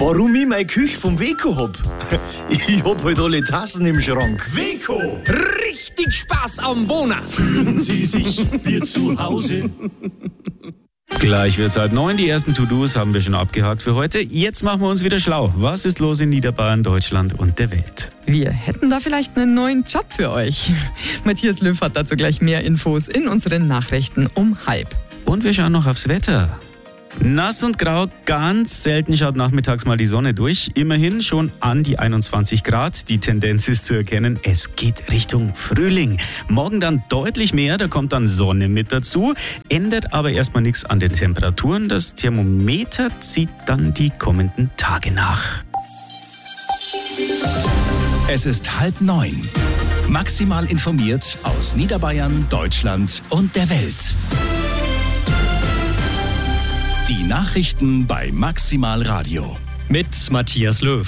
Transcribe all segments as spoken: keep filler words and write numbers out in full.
Warum ich meine Küche vom Weco hab? Ich hab halt alle Tassen im Schrank. Weco, richtig Spaß am Wohnen. Fühlen Sie sich wie zu Hause. Gleich wird's halb neun. Die ersten To-Dos haben wir schon abgehakt für heute. Jetzt machen wir uns wieder schlau. Was ist los in Niederbayern, Deutschland und der Welt? Wir hätten da vielleicht einen neuen Job für euch. Matthias Löw hat dazu gleich mehr Infos in unseren Nachrichten um halb. Und wir schauen noch aufs Wetter. Nass und grau, ganz selten schaut nachmittags mal die Sonne durch. Immerhin schon an die einundzwanzig Grad. Die Tendenz ist zu erkennen, es geht Richtung Frühling. Morgen dann deutlich mehr, da kommt dann Sonne mit dazu. Ändert aber erstmal nichts an den Temperaturen. Das Thermometer zieht dann die kommenden Tage nach. Es ist halb neun. Maximal informiert aus Niederbayern, Deutschland und der Welt. Die Nachrichten bei Maximal Radio. Mit Matthias Löw.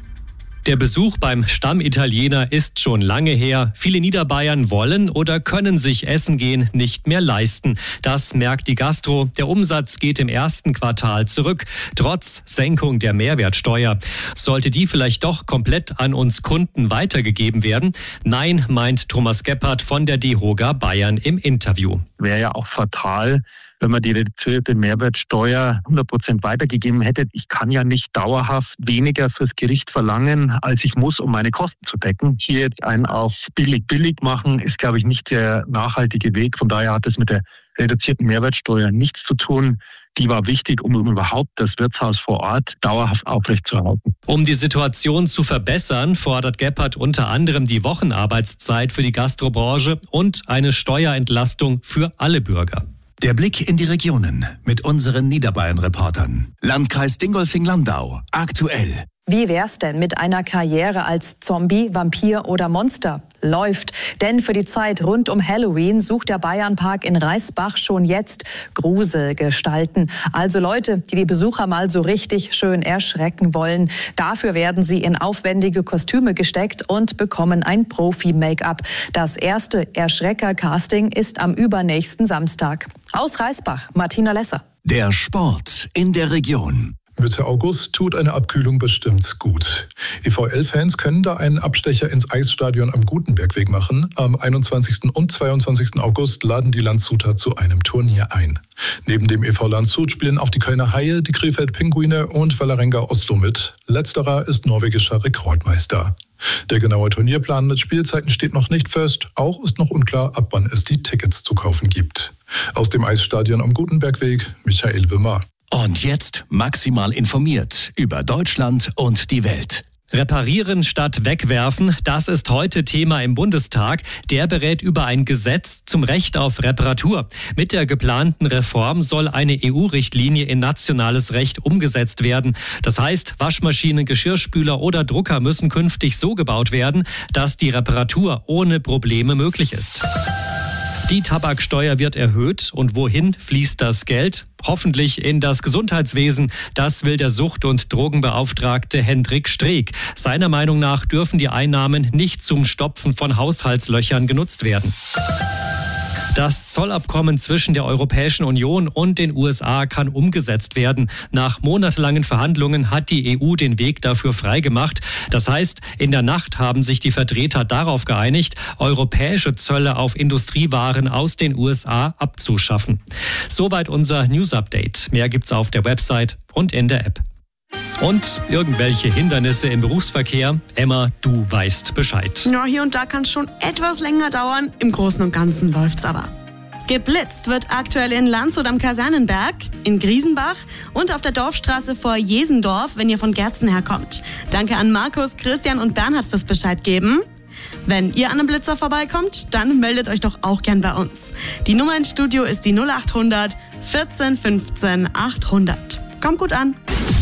Der Besuch beim Stammitaliener ist schon lange her. Viele Niederbayern wollen oder können sich Essen gehen nicht mehr leisten. Das merkt die Gastro. Der Umsatz geht im ersten Quartal zurück, trotz Senkung der Mehrwertsteuer. Sollte die vielleicht doch komplett an uns Kunden weitergegeben werden? Nein, meint Thomas Gebhardt von der DEHOGA Bayern im Interview. Wäre ja auch fatal, wenn man die reduzierte Mehrwertsteuer hundert Prozent weitergegeben hätte. Ich kann ja nicht dauerhaft weniger fürs Gericht verlangen, als ich muss, um meine Kosten zu decken. Hier jetzt einen auf billig billig machen, ist, glaube ich, nicht der nachhaltige Weg. Von daher hat es mit der reduzierten Mehrwertsteuer nichts zu tun. Die war wichtig, um überhaupt das Wirtshaus vor Ort dauerhaft aufrechtzuerhalten. Um die Situation zu verbessern, fordert Gebhardt unter anderem die Wochenarbeitszeit für die Gastrobranche und eine Steuerentlastung für alle Bürger. Der Blick in die Regionen mit unseren Niederbayern-Reportern. Landkreis Dingolfing-Landau. Aktuell. Wie wär's denn mit einer Karriere als Zombie, Vampir oder Monster? Läuft. Denn für die Zeit rund um Halloween sucht der Bayernpark in Reisbach schon jetzt Gruselgestalten. Also Leute, die die Besucher mal so richtig schön erschrecken wollen. Dafür werden sie in aufwendige Kostüme gesteckt und bekommen ein Profi-Make-up. Das erste Erschrecker-Casting ist am übernächsten Samstag. Aus Reisbach, Martina Lesser. Der Sport in der Region. Mitte August tut eine Abkühlung bestimmt gut. E V L-Fans können da einen Abstecher ins Eisstadion am Gutenbergweg machen. Am einundzwanzigsten und zweiundzwanzigsten August laden die Landshuter zu einem Turnier ein. Neben dem E V Landshut spielen auch die Kölner Haie, die Krefeld Pinguine und Vålerenga Oslo mit. Letzterer ist norwegischer Rekordmeister. Der genaue Turnierplan mit Spielzeiten steht noch nicht fest. Auch ist noch unklar, ab wann es die Tickets zu kaufen gibt. Aus dem Eisstadion am Gutenbergweg, Michael Wimmer. Und jetzt maximal informiert über Deutschland und die Welt. Reparieren statt wegwerfen, das ist heute Thema im Bundestag. Der berät über ein Gesetz zum Recht auf Reparatur. Mit der geplanten Reform soll eine E U-Richtlinie in nationales Recht umgesetzt werden. Das heißt, Waschmaschinen, Geschirrspüler oder Drucker müssen künftig so gebaut werden, dass die Reparatur ohne Probleme möglich ist. Die Tabaksteuer wird erhöht und wohin fließt das Geld? Hoffentlich in das Gesundheitswesen. Das will der Sucht- und Drogenbeauftragte Hendrik Streeck. Seiner Meinung nach dürfen die Einnahmen nicht zum Stopfen von Haushaltslöchern genutzt werden. Das Zollabkommen zwischen der Europäischen Union und den U S A kann umgesetzt werden. Nach monatelangen Verhandlungen hat die E U den Weg dafür freigemacht. Das heißt, in der Nacht haben sich die Vertreter darauf geeinigt, europäische Zölle auf Industriewaren aus den U S A abzuschaffen. Soweit unser News-Update. Mehr gibt's auf der Website und in der App. Und irgendwelche Hindernisse im Berufsverkehr? Emma, du weißt Bescheid. Ja, hier und da kann es schon etwas länger dauern. Im Großen und Ganzen läuft's aber. Geblitzt wird aktuell in Landshut am Kasernenberg, in Griesenbach und auf der Dorfstraße vor Jesendorf, wenn ihr von Gerzen herkommt. Danke an Markus, Christian und Bernhard fürs Bescheid geben. Wenn ihr an einem Blitzer vorbeikommt, dann meldet euch doch auch gern bei uns. Die Nummer ins Studio ist die null acht hundert vierzehn fünfzehn achthundert. Kommt gut an.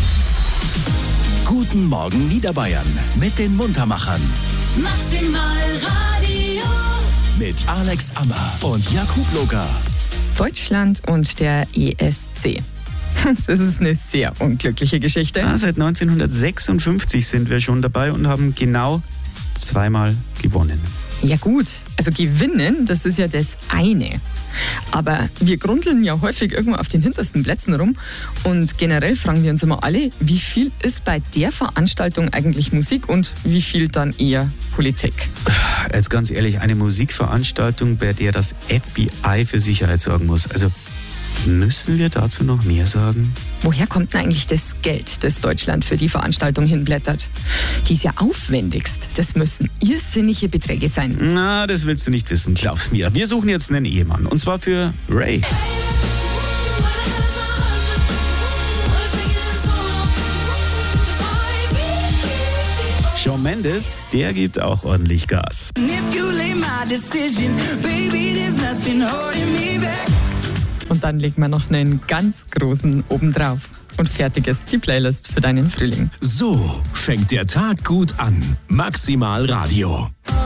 Guten Morgen Niederbayern mit den Muntermachern. Maximal Radio. Mit Alex Ammer und Jakub Loga. Deutschland und der E S C. Das ist eine sehr unglückliche Geschichte. Ja, seit neunzehnhundertsechsundfünfzig sind wir schon dabei und haben genau zweimal gewonnen. Ja gut, also gewinnen, das ist ja das eine. Aber wir grundeln ja häufig irgendwo auf den hintersten Plätzen rum und generell fragen wir uns immer alle, wie viel ist bei der Veranstaltung eigentlich Musik und wie viel dann eher Politik? Jetzt ganz ehrlich, eine Musikveranstaltung, bei der das F B I für Sicherheit sorgen muss. Also müssen wir dazu noch mehr sagen? Woher kommt denn eigentlich das Geld, das Deutschland für die Veranstaltung hinblättert? Die ist ja aufwendigst. Das müssen irrsinnige Beträge sein. Na, das willst du nicht wissen, glaub's mir. Wir suchen jetzt einen Ehemann. Und zwar für Ray. Shawn Mendes, der gibt auch ordentlich Gas. Und dann legen wir noch einen ganz großen obendrauf. Und fertig ist die Playlist für deinen Frühling. So fängt der Tag gut an. Maximal Radio.